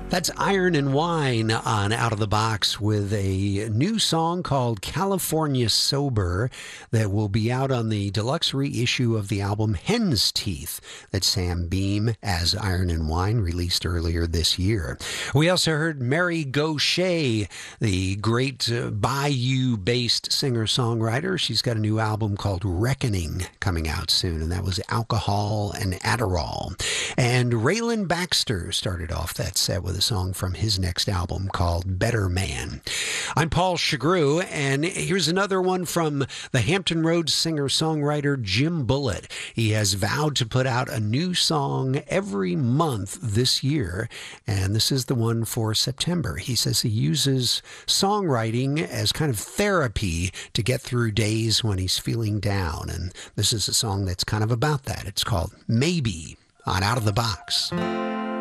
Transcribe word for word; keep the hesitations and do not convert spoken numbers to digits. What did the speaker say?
That's Iron and Wine on Out of the Box with a new song called California Sober that will be out on the deluxe reissue of the album Hen's Teeth that Sam Beam as Iron and Wine released earlier this year. We also heard Mary Gauthier, the great uh, Bayou-based singer-songwriter. She's got a new album called Reckoning coming out soon, and that was Alcohol and Adderall. And Raylan Baxter started off that set with a song from his next album called Better Man. I'm Paul Chagru, and here's another one from the Hampton Roads singer-songwriter Jim Bullett. He has vowed to put out a new song every month this year, and this is the one for September. He says he uses songwriting as kind of therapy to get through days when he's feeling down, and this is a song that's kind of about that. It's called Maybe on Out of the Box.